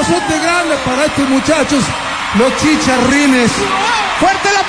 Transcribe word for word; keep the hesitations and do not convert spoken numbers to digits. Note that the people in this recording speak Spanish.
abrazote grande para estos muchachos, los chicharrines. ¡Fuerte la